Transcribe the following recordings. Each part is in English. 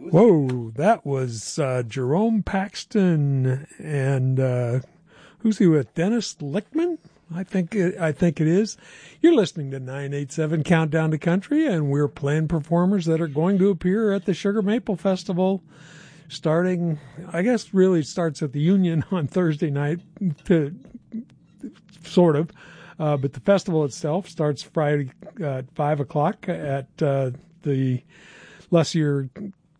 Whoa, that was Jerome Paxton and who's he with? Dennis Lickman? I think it is. You're listening to 987 Countdown to Country, and we're playing performers that are going to appear at the Sugar Maple Festival starting, I guess really starts at the Union on Thursday night, sort of. But the festival itself starts Friday at 5 o'clock at the Lussier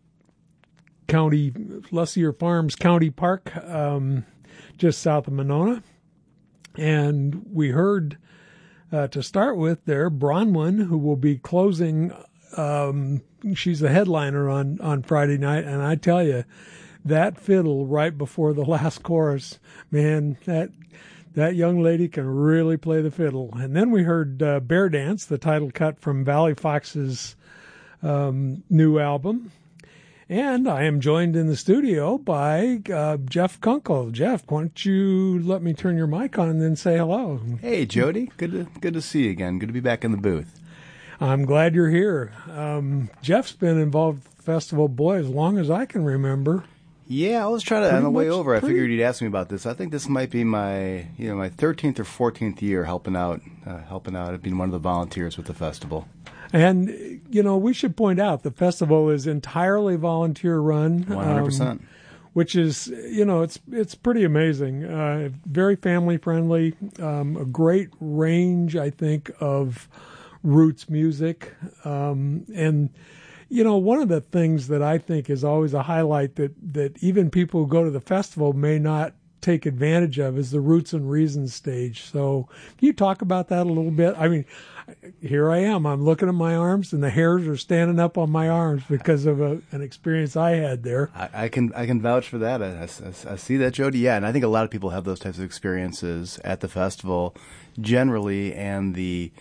Farms County Park, just south of Monona. And we heard, to start with there, Bronwyn, who will be closing. She's the headliner on Friday night. And I tell you, that fiddle right before the last chorus, man, that young lady can really play the fiddle. And then we heard Bear Dance, the title cut from Valley Fox's new album. And I am joined in the studio by Jeff Kunkel. Jeff, why don't you let me turn your mic on and then say hello? Hey, Jody. Good to see you again. Good to be back in the booth. I'm glad you're here. Jeff's been involved with the festival, boy, as long as I can remember. Yeah, I was trying to, on the way over, I figured you'd ask me about this. I think this might be my 13th or 14th year helping out, being one of the volunteers with the festival. And, we should point out the festival is entirely volunteer run. 100%. Which is, it's pretty amazing. Very family friendly, a great range, I think, of roots music. And, one of the things that I think is always a highlight that even people who go to the festival may not take advantage of is the Roots and Reasons stage. So can you talk about that a little bit? I mean, here I am. I'm looking at my arms, and the hairs are standing up on my arms because of an experience I had there. I can vouch for that. I see that, Jody. Yeah, and I think a lot of people have those types of experiences at the festival generally, and the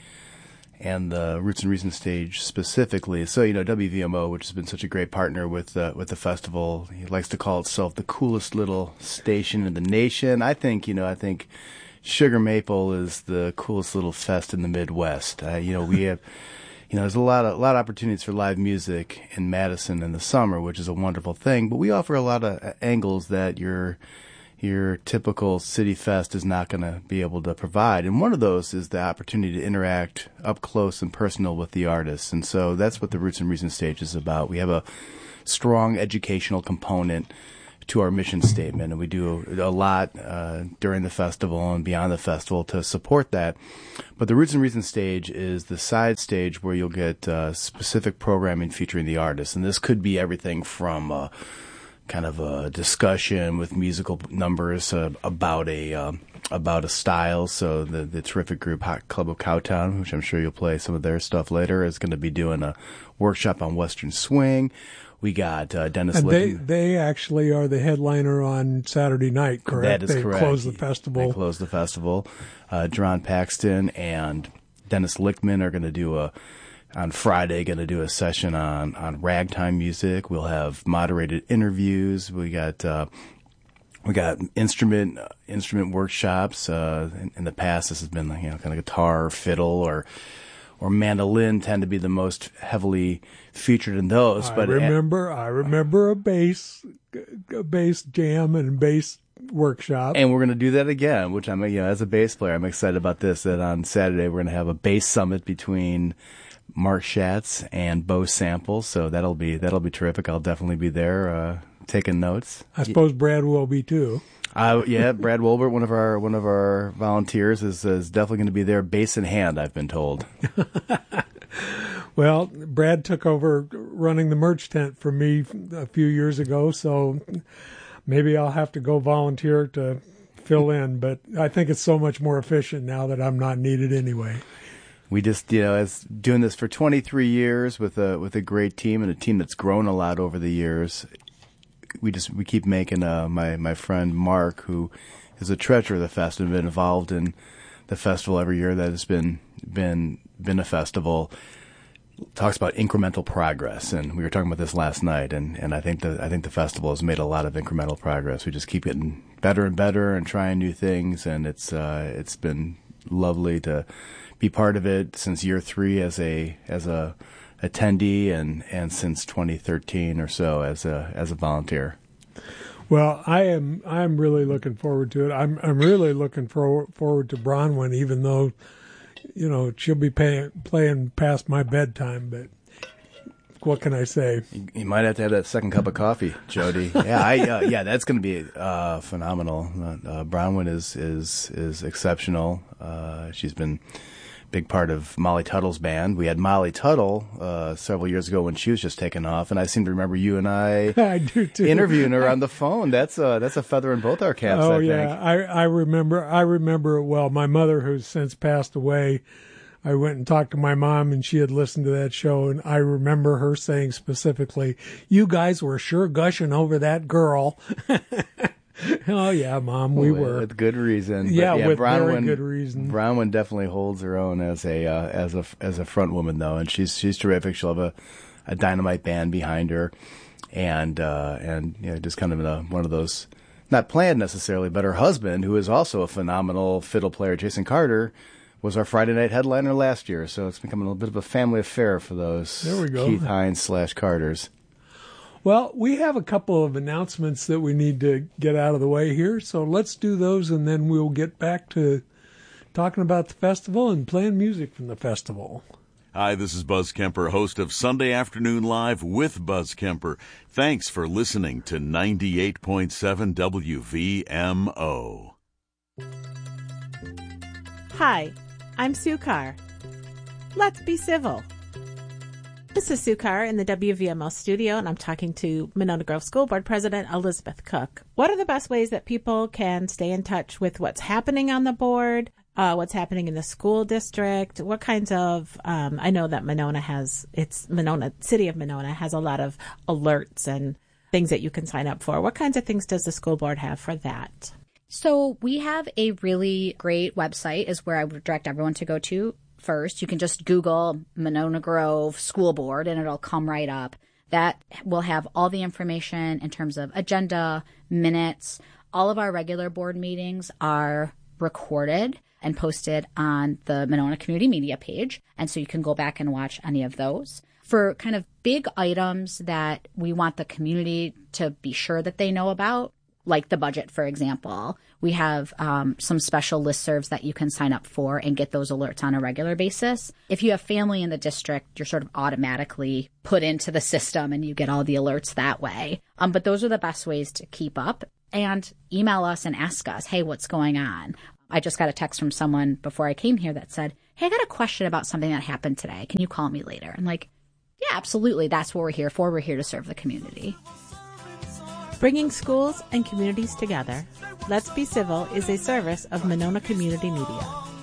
Roots and Reasons stage specifically. So, WVMO, which has been such a great partner with the festival, he likes to call itself the coolest little station in the nation. I think Sugar Maple is the coolest little fest in the Midwest. We have, there's a lot of opportunities for live music in Madison in the summer, which is a wonderful thing. But we offer a lot of angles that your typical city fest is not going to be able to provide. And one of those is the opportunity to interact up close and personal with the artists. And so that's what the Roots and Reasons stage is about. We have a strong educational component to our mission statement, and we do a lot during the festival and beyond the festival to support that. But the Roots and Reasons stage is the side stage where you'll get specific programming featuring the artists. And this could be everything from kind of a discussion with musical numbers about a style. So the terrific group Hot Club of Cowtown, which I'm sure you'll play some of their stuff later, is going to be doing a workshop on Western Swing. We got Dennis Lickman. They actually are the headliner on Saturday night, correct? That is correct. They close the festival. They close the festival. Jerome Paxton and Dennis Lickman are going to do on Friday, going to do a session on ragtime music. We'll have moderated interviews. We got instrument workshops. In the past, this has been kind of guitar, fiddle, or mandolin tend to be the most heavily featured in those. I remember a bass jam and bass workshop. And we're going to do that again, which I'm, as a bass player, I'm excited about this, that on Saturday we're going to have a bass summit between Mark Schatz and Bo Sample. So that'll be terrific. I'll definitely be there, taking notes. I suppose Brad will be too. Yeah, Brad Wolbert, one of our volunteers, is definitely going to be there, bass in hand, I've been told. Well, Brad took over running the merch tent from me a few years ago, so maybe I'll have to go volunteer to fill in. But I think it's so much more efficient now that I'm not needed anyway. We just, as doing this for 23 years with a great team, and a team that's grown a lot over the years. We keep making my friend Mark, who is a treasurer of the festival, been involved in the festival every year that has been a festival, talks about incremental progress, and we were talking about this last night, and I think the festival has made a lot of incremental progress. We just keep getting better and better and trying new things, and it's been lovely to be part of it since year 3 as a attendee and since 2013 or so as a volunteer. Well, I'm really looking forward to it. I'm really looking forward to Bronwyn, even though, she'll be playing past my bedtime. But what can I say? You might have to have that second cup of coffee, Jody. Yeah, that's going to be phenomenal. Bronwyn is exceptional. She's been big part of Molly Tuttle's band. We had Molly Tuttle several years ago when she was just taking off, and I seem to remember you and I do too. Interviewing her on the phone. That's a feather in both our caps. Oh, I yeah, think. I remember it well. My mother, who's since passed away, I went and talked to my mom, and she had listened to that show, and I remember her saying specifically, "You guys were sure gushing over that girl." Oh yeah, Mom, we were with good reason. Yeah, with Bronwyn, very good reason. Bronwyn definitely holds her own as a front woman though, and she's terrific. She'll have a dynamite band behind her, and just kind of one of those not planned necessarily, but her husband, who is also a phenomenal fiddle player, Jason Carter, was our Friday night headliner last year. So it's becoming a little bit of a family affair for those there we go. Keith Hines / Carters. Well, we have a couple of announcements that we need to get out of the way here, so let's do those, and then we'll get back to talking about the festival and playing music from the festival. Hi, this is Buzz Kemper, host of Sunday Afternoon Live with Buzz Kemper. Thanks for listening to 98.7 WVMO. Hi, I'm Sue Carr. Let's be civil. This is Sue Carr in the WVMO studio, and I'm talking to Monona Grove School Board President Elizabeth Cook. What are the best ways that people can stay in touch with what's happening on the board, what's happening in the school district? What kinds of, I know that City of Monona has a lot of alerts and things that you can sign up for. What kinds of things does the school board have for that? So we have a really great website is where I would direct everyone to go to. First, you can just Google Monona Grove School Board and it'll come right up. That will have all the information in terms of agenda, minutes. All of our regular board meetings are recorded and posted on the Monona Community Media page. And so you can go back and watch any of those. For kind of big items that we want the community to be sure that they know about, like the budget, for example, we have some special listservs that you can sign up for and get those alerts on a regular basis. If you have family in the district, you're sort of automatically put into the system and you get all the alerts that way. But those are the best ways to keep up. And email us and ask us, hey, what's going on? I just got a text from someone before I came here that said, hey, I got a question about something that happened today. Can you call me later? I'm like, yeah, absolutely. That's what we're here for. We're here to serve the community. Bringing schools and communities together, Let's Be Civil is a service of Monona Community Media.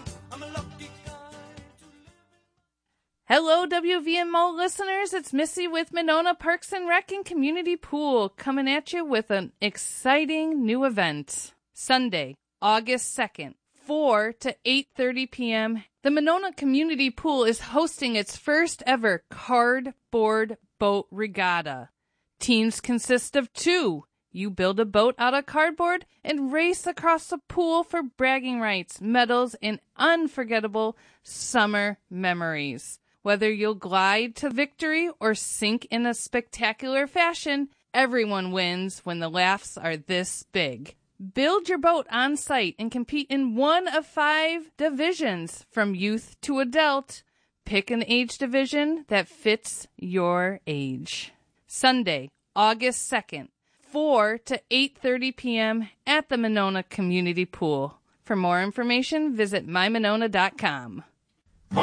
Hello, WVMO listeners. It's Missy with Monona Parks and Rec and Community Pool coming at you with an exciting new event. Sunday, August 2nd, 4 to 8:30 p.m., the Monona Community Pool is hosting its first ever cardboard boat regatta. Teams consist of 2. You build a boat out of cardboard and race across the pool for bragging rights, medals, and unforgettable summer memories. Whether you'll glide to victory or sink in a spectacular fashion, everyone wins when the laughs are this big. Build your boat on site and compete in one of 5 divisions, from youth to adult. Pick an age division that fits your age. Sunday, August 2nd, 4 to 8:30 p.m. at the Monona Community Pool. For more information, visit mymonona.com.